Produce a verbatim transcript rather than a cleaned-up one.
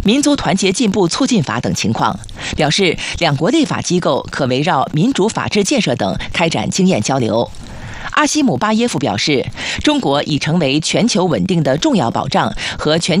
民族团结进步促进法等情况，表示两国立法机构可围绕民主法治建设等开展经验交流。阿西姆巴耶夫表示，中国已成为全球稳定的重要保障和全